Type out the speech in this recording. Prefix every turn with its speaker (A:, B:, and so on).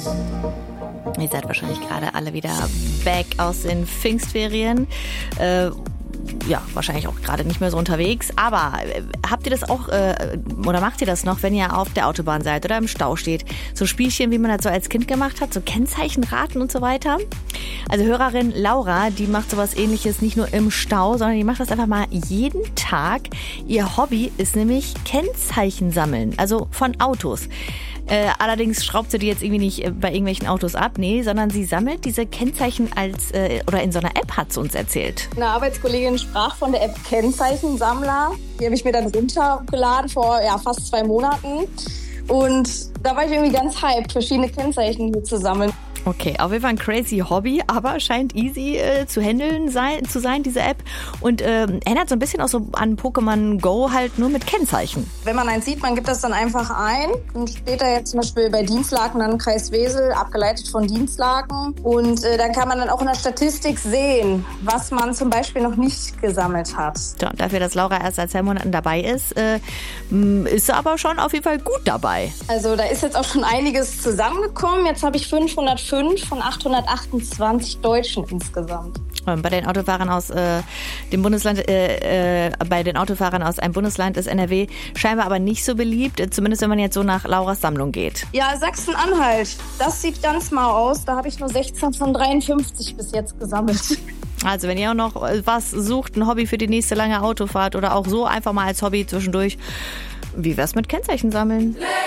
A: Ihr seid wahrscheinlich gerade alle wieder back aus den Pfingstferien. Ja, wahrscheinlich auch gerade nicht mehr so unterwegs. Aber habt ihr das auch oder macht ihr das noch, wenn ihr auf der Autobahn seid oder im Stau steht? So Spielchen, wie man das so als Kind gemacht hat, so Kennzeichenraten und so weiter. Also Hörerin Laura, die macht sowas Ähnliches nicht nur im Stau, sondern die macht das einfach mal jeden Tag. Ihr Hobby ist nämlich Kennzeichen sammeln, also von Autos. Allerdings schraubt sie die jetzt irgendwie nicht bei irgendwelchen Autos ab, nee, sondern sie sammelt diese Kennzeichen oder in so einer App, hat sie uns erzählt.
B: Eine Arbeitskollegin sprach von der App Kennzeichensammler. Die habe ich mir dann runtergeladen vor fast 2 Monaten. Und da war ich irgendwie ganz hyped, verschiedene Kennzeichen hier zu sammeln.
A: Okay, auf jeden Fall ein crazy Hobby, aber scheint easy zu handeln zu sein, diese App. Und erinnert so ein bisschen auch so an Pokémon Go, halt nur mit Kennzeichen.
B: Wenn man eins sieht, man gibt das dann einfach ein. Und steht da jetzt zum Beispiel bei Dienstlaken dann Kreis Wesel, abgeleitet von Dienstlaken. Und da kann man dann auch in der Statistik sehen, was man zum Beispiel noch nicht gesammelt hat.
A: Ja, dafür, dass Laura erst seit 2 Monaten dabei ist sie aber schon auf jeden Fall gut dabei.
B: Also da ist jetzt auch schon einiges zusammengekommen. Jetzt habe ich 505 von 828 Deutschen insgesamt.
A: Bei den Autofahrern aus einem Bundesland ist NRW scheinbar aber nicht so beliebt, zumindest wenn man jetzt so nach Lauras Sammlung geht.
B: Ja, Sachsen-Anhalt, das sieht ganz mau aus. Da habe ich nur 16 von 53 bis jetzt gesammelt.
A: Also wenn ihr auch noch was sucht, ein Hobby für die nächste lange Autofahrt oder auch so einfach mal als Hobby zwischendurch, wie wär's mit Kennzeichen sammeln?